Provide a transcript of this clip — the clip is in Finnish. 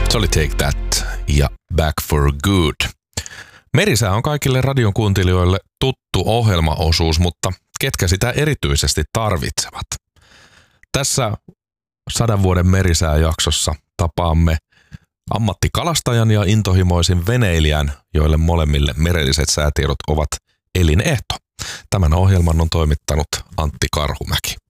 Se oli Take That ja Back for Good. Merisää on kaikille radion kuuntelijoille tuttu ohjelmaosuus, mutta ketkä sitä erityisesti tarvitsevat? Tässä 100 vuoden merisääjaksossa tapaamme ammattikalastajan ja intohimoisin veneilijän, joille molemmille merelliset säätiedot ovat elinehto. Tämän ohjelman on toimittanut Antti Karhumäki.